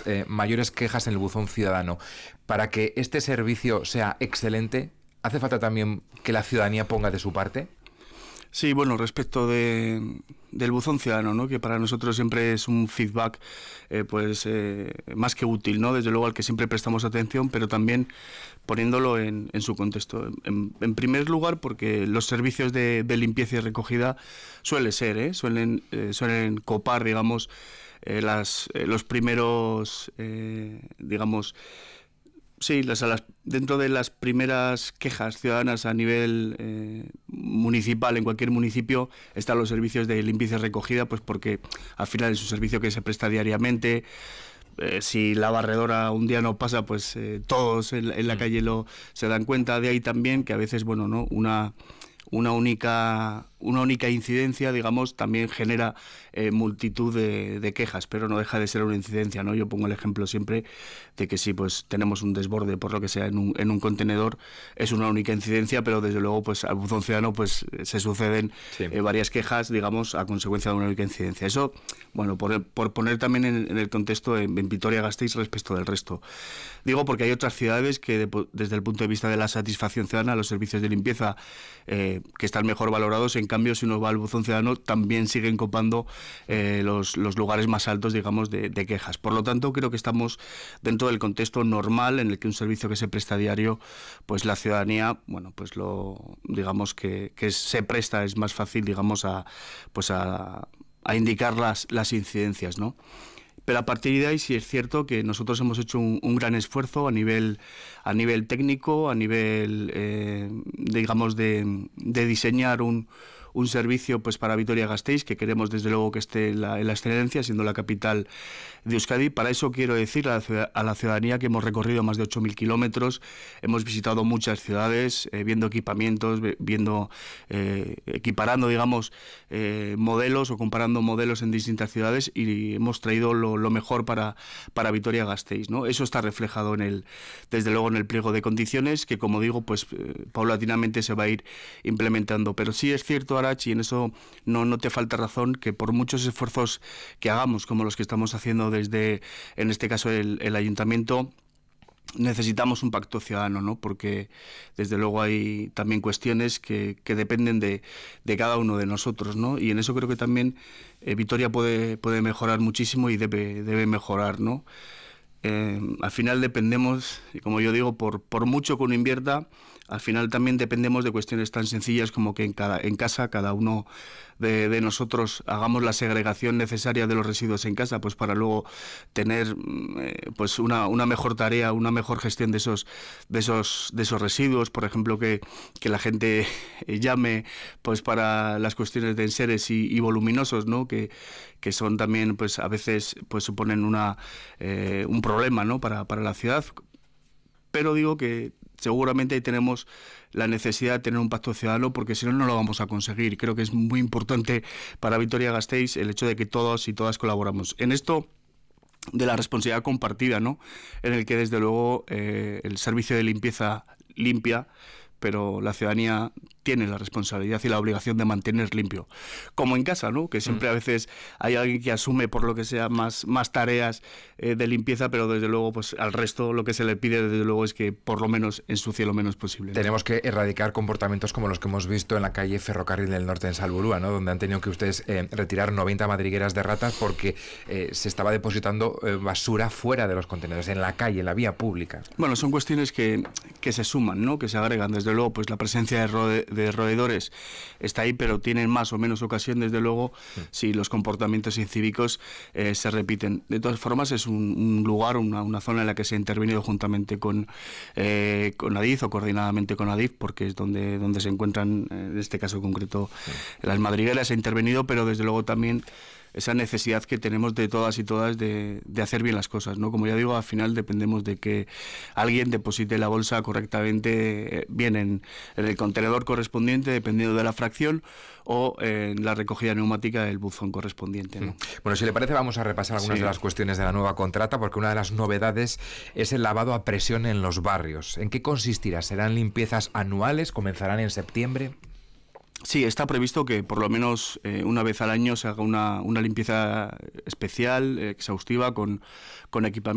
mayores quejas en el buzón ciudadano. Para que este servicio sea excelente, ¿hace falta también que la ciudadanía ponga de su parte? Sí, bueno, respecto del buzón ciudadano, ¿no?, que para nosotros siempre es un feedback más que útil, ¿no?, desde luego al que siempre prestamos atención, pero también poniéndolo en su contexto. En primer lugar, porque los servicios de limpieza y recogida suelen copar, digamos, los primeros, digamos, sí, dentro de las primeras quejas ciudadanas a nivel municipal, en cualquier municipio, están los servicios de limpieza y recogida, pues porque al final es un servicio que se presta diariamente. Si la barredora un día no pasa, pues todos en la calle se dan cuenta. De ahí también que a veces, bueno, ¿no?, una única incidencia, digamos, también genera multitud de quejas, pero no deja de ser una incidencia, ¿no? Yo pongo el ejemplo siempre de que si pues tenemos un desborde, por lo que sea, en un contenedor, es una única incidencia, pero desde luego pues al buzón ciudadano pues se suceden varias quejas, digamos, a consecuencia de una única incidencia. Eso, bueno, por poner también en el contexto en Vitoria-Gasteiz respecto del resto. Digo porque hay otras ciudades que desde el punto de vista de la satisfacción ciudadana, los servicios de limpieza que están mejor valorados. En cambio, si uno va al buzón ciudadano, también siguen copando los lugares más altos, digamos, de quejas. Por lo tanto, creo que estamos dentro del contexto normal en el que un servicio que se presta a diario, pues la ciudadanía, bueno, pues digamos que se presta, es más fácil, digamos, a indicar las incidencias, ¿no? Pero a partir de ahí sí es cierto que nosotros hemos hecho un gran esfuerzo a nivel técnico, a nivel, digamos, de diseñar un servicio pues para Vitoria-Gasteiz, que queremos desde luego que esté en la excelencia, siendo la capital de Euskadi. Para eso quiero decir a la ciudadanía que hemos recorrido más de 8.000 kilómetros, hemos visitado muchas ciudades, viendo equipamientos, equiparando, digamos, modelos o comparando modelos en distintas ciudades, y hemos traído lo mejor para Vitoria-Gasteiz, ¿no? Eso está reflejado desde luego en el pliego de condiciones, que, como digo, pues paulatinamente se va a ir implementando. Pero sí es cierto, Arachi, y en eso no te falta razón, que por muchos esfuerzos que hagamos, como los que estamos haciendo desde, en este caso, el ayuntamiento, necesitamos un pacto ciudadano, ¿no? Porque desde luego hay también cuestiones que dependen de cada uno de nosotros, ¿no? Y en eso creo que también Vitoria puede mejorar muchísimo y debe mejorar, ¿no? Al final dependemos, y como yo digo, por mucho que uno invierta, al final también dependemos de cuestiones tan sencillas como que en casa cada uno de nosotros hagamos la segregación necesaria de los residuos en casa, pues para luego tener pues una mejor tarea, una mejor gestión de esos residuos. Por ejemplo, que la gente llame pues para las cuestiones de enseres y voluminosos, ¿no? Que son también, pues a veces pues suponen un problema, ¿no?, para la ciudad. Pero digo que seguramente ahí tenemos la necesidad de tener un pacto ciudadano, porque si no, no lo vamos a conseguir. Creo que es muy importante para Vitoria-Gasteiz el hecho de que todos y todas colaboramos en esto de la responsabilidad compartida, ¿no?, en el que desde luego el servicio de limpieza limpia, pero la ciudadanía tiene la responsabilidad y la obligación de mantener limpio. Como en casa, ¿no?, que siempre a veces hay alguien que asume, por lo que sea, más tareas de limpieza, pero desde luego pues al resto lo que se le pide desde luego es que por lo menos ensucie lo menos posible, ¿no? Tenemos que erradicar comportamientos como los que hemos visto en la calle Ferrocarril del Norte en Salburua, ¿no?, donde han tenido que ustedes retirar 90 madrigueras de ratas porque se estaba depositando basura fuera de los contenedores, en la calle, en la vía pública. Bueno, son cuestiones que se suman, ¿no?, que se agregan. Desde luego, pues la presencia de roedores está ahí, pero tienen más o menos ocasión, desde luego, si los comportamientos incívicos se repiten. De todas formas, es un lugar, una zona en la que se ha intervenido juntamente con Adif, o coordinadamente con Adif, porque es donde se encuentran, en este caso concreto, las madrigueras. Se ha intervenido, pero desde luego también esa necesidad que tenemos de todas y todas de hacer bien las cosas, ¿no? Como ya digo, al final dependemos de que alguien deposite la bolsa correctamente, bien en el contenedor correspondiente, dependiendo de la fracción, o en la recogida neumática del buzón correspondiente, ¿no? Bueno, si le parece, vamos a repasar algunas de las cuestiones de la nueva contrata, porque una de las novedades es el lavado a presión en los barrios. ¿En qué consistirá? ¿Serán limpiezas anuales? ¿Comenzarán en septiembre? Sí, está previsto que por lo menos una vez al año se haga una limpieza especial, exhaustiva, con equipamiento